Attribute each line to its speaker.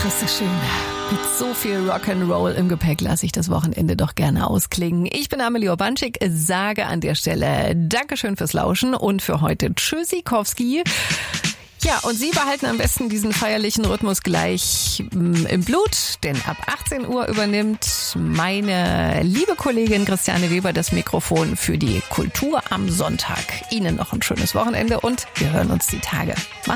Speaker 1: Ist das schön. Mit so viel Rock'n'Roll im Gepäck lasse ich das Wochenende doch gerne ausklingen. Ich bin Amelie Urbanczyk, sage an der Stelle Dankeschön fürs Lauschen und für heute Tschüssikowski. Ja, und Sie behalten am besten diesen feierlichen Rhythmus gleich im Blut, denn ab 18 Uhr übernimmt meine liebe Kollegin Christiane Weber das Mikrofon für die Kultur am Sonntag. Ihnen noch ein schönes Wochenende und wir hören uns die Tage.